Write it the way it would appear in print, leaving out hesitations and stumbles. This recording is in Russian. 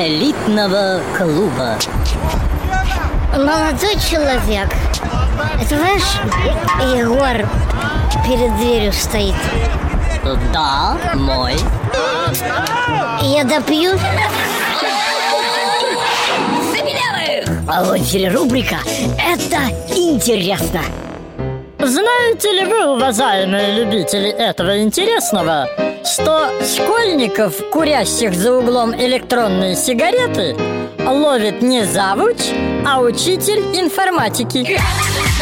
элитного клуба. Молодой человек, это ваш Егор перед дверью стоит? Да, мой. Я допью? А вот теперь рубрика «Это интересно». Знаете ли вы, уважаемые любители этого интересного, что школьников, курящих за углом электронные сигареты, ловит не завуч, а учитель информатики?